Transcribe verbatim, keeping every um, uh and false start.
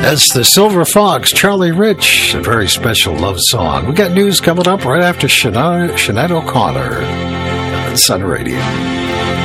That's the Silver Fox, Charlie Rich, a very special love song. We got news coming up right after Sinead, Sinead O'Connor on Sun Radio.